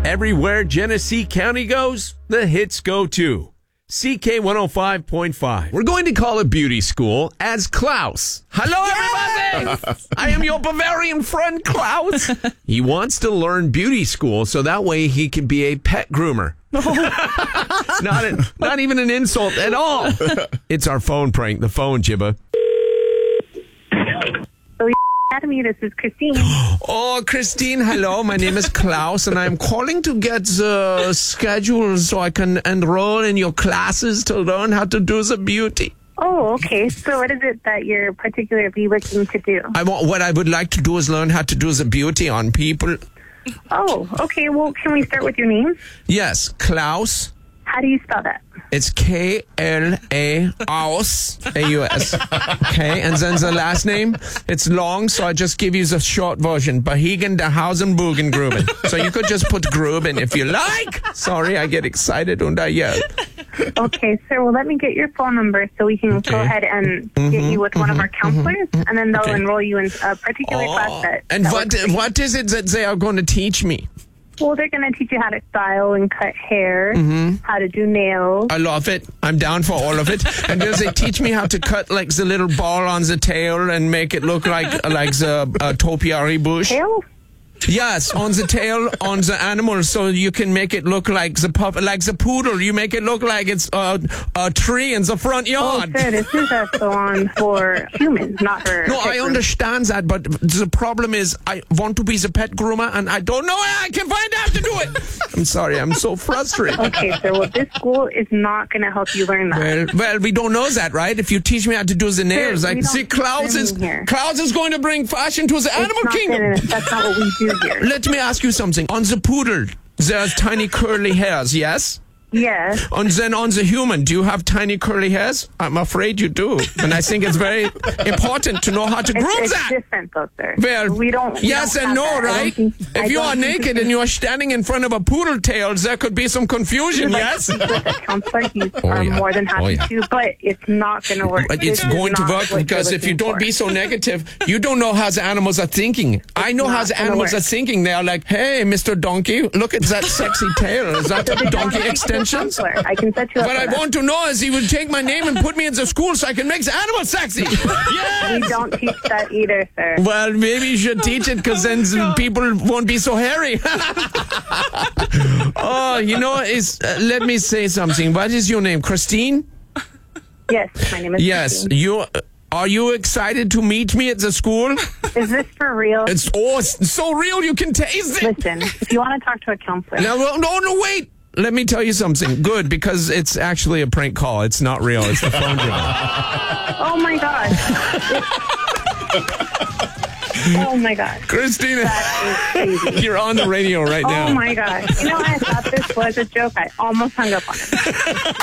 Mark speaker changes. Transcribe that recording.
Speaker 1: Everywhere Genesee County goes, the hits go too. CK 105.5. We're going to call a beauty school as Klaus. Hello, everybody! I am your Bavarian friend, Klaus. He wants to learn beauty school so that way he can be a pet groomer. Not even an insult at all. It's our phone prank, the phone jibba.
Speaker 2: Academy, this is Christine.
Speaker 1: Oh, Christine, hello. My name is Klaus, and I'm calling to get the schedule so I can enroll in your classes to learn how to do the beauty.
Speaker 2: Oh, okay. So what is it that you're particularly looking to do?
Speaker 1: What I would like to do is learn how to do the beauty on people.
Speaker 2: Oh, okay. Well, can we start with your name?
Speaker 1: Yes, Klaus.
Speaker 2: How do you spell that?
Speaker 1: It's Klaus, A-U-S. Okay, and then the last name, it's long, so I just give you the short version. Behagen de Hausenbogen Gruben. So you could just put Gruben if you like. Sorry, I get excited and I yell.
Speaker 2: Okay, sir. Well, let me get your phone number so we can go ahead and get you with one of our counselors, and then they'll enroll you in a particular class that...
Speaker 1: And what is it that they are going to teach me?
Speaker 2: Well, they're going to teach you how to style and cut hair, how to do nails.
Speaker 1: I love it. I'm down for all of it. And does it teach me how to cut like the little ball on the tail and make it look like the topiary bush?
Speaker 2: Tail?
Speaker 1: Yes, on the tail, on the animal, so you can make it look like the pup, like the poodle. You make it look like it's a tree in the front yard.
Speaker 2: Oh, sir, this is a salon for humans, not for...
Speaker 1: No, I understand that, but the problem is I want to be the pet groomer, and I don't know how I can find out to do it. I'm sorry, I'm so frustrated.
Speaker 2: Okay, sir, well, this school is not going to help you learn that.
Speaker 1: Well, we don't know that, right? If you teach me how to do the nails,
Speaker 2: Sir,
Speaker 1: like, see, Klaus is going to bring fashion to the animal kingdom.
Speaker 2: That's not what we do here.
Speaker 1: Let me ask you something. On the poodle, there's tiny curly hairs, yes?
Speaker 2: Yes.
Speaker 1: And then on the human, do you have tiny curly hairs? I'm afraid you do. And I think it's very important to know how to groom
Speaker 2: it's
Speaker 1: that.
Speaker 2: It's different, though, sir.
Speaker 1: Well,
Speaker 2: we don't.
Speaker 1: Yes and no,
Speaker 2: that.
Speaker 1: right? If you are naked and you are standing in front of a poodle tail, there could be some confusion, yes?
Speaker 2: With a counselor, you are more than happy to, but it's not going to work.
Speaker 1: But it's going to work because if you don't be so negative, you don't know how the animals are thinking. I know how the animals are thinking. They are like, hey, Mr. Donkey, look at that sexy tail. Is that donkey extensions?
Speaker 2: I can set you up.
Speaker 1: What I want to know is he would take my name and put me into school so I can make the animals sexy. Yes!
Speaker 2: We don't teach that either, sir.
Speaker 1: Well, maybe you should teach it because then people won't be so hairy. Oh, you know, let me say something. What is your name? Christine?
Speaker 2: Yes, my name is
Speaker 1: Christine. Are you excited to meet me at the school?
Speaker 2: Is this for real?
Speaker 1: It's so real you can taste it.
Speaker 2: Listen, if you want to talk to a counselor.
Speaker 1: No, wait. Let me tell you something. Good, because it's actually a prank call. It's not real. It's the phone job.
Speaker 2: Oh, my God. Oh, my God.
Speaker 1: Christina,
Speaker 2: that is crazy.
Speaker 1: You're on the radio right now.
Speaker 2: Oh, my God. You know, I thought this was a joke. I almost hung up on it.